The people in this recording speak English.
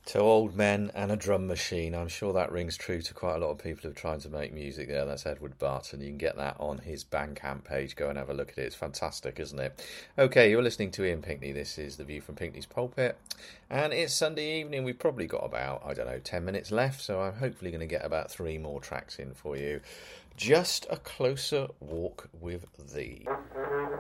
Two old men and a drum machine. I'm sure that rings true to quite a lot of people who are trying to make music there. That's Edward Barton. You can get that on his Bandcamp page. Go and have a look at it. It's fantastic, isn't it? Okay, you're listening to Ian Pinkney. This is The View from Pinkney's Pulpit. And it's Sunday evening. We've probably got about, 10 minutes left. So I'm hopefully going to get about 3 more tracks in for you. Just a closer walk with thee.